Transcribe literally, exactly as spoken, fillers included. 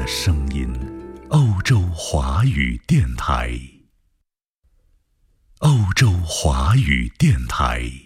的声音，欧洲华语电台。欧洲华语电台。